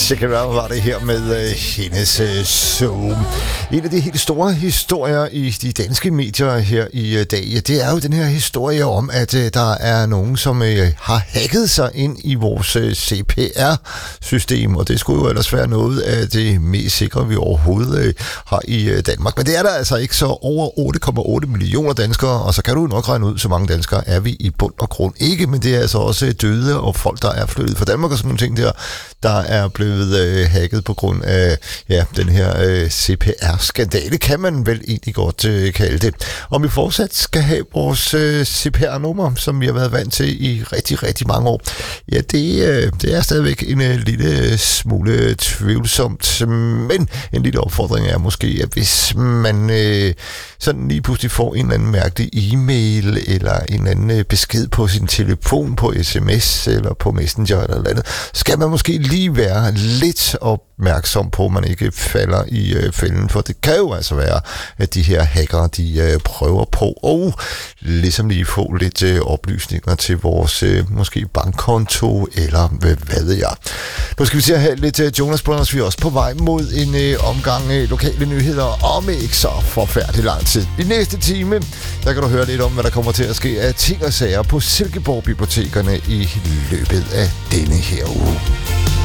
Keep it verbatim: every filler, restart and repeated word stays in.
Check it out var det her med uh, hendes uh, Zoom. En af de helt store historier i de danske medier her i uh, dag, ja, det er jo den her historie om, at uh, der er nogen, som uh, har hacket sig ind i vores uh, C P R-system, og det skulle jo ellers være noget af det mest sikre, vi overhovedet uh, har i uh, Danmark. Men det er der altså ikke, så over otte komma otte millioner danskere, og så kan du nok regne ud, så mange danskere er vi i bund og grund ikke, men det er altså også døde og folk, der er flyttet fra Danmark og sådan nogle ting der, der er blevet øh, hacket på grund af ja, den her øh, C P R-skandale, kan man vel egentlig godt øh, kalde det. Om vi fortsat skal have vores øh, C P R-nummer, som vi har været vant til i rigtig, rigtig mange år, ja, det, øh, det er stadigvæk en øh, lille smule tvivlsomt, men en lille opfordring er måske, at hvis man øh, sådan lige pludselig får en eller anden mærkelig e-mail, eller en anden øh, besked på sin telefon, på sms, eller på Messenger, eller noget andet, skal man måske lige være lidt opmærksom på, at man ikke falder i øh, fælden, for det kan jo altså være, at de her hackere, de øh, prøver på og ligesom lige få lidt øh, oplysninger til vores øh, måske bankkonto, eller hvad, hvad ved jeg. Nu skal vi se her lidt øh, Jonas Brothers, vi er også på vej mod en øh, omgang øh, lokale nyheder om ikke så forfærdelig lang tid. I næste time, der kan du høre lidt om, hvad der kommer til at ske af ting og sager på Silkeborg-bibliotekerne i løbet af denne her uge.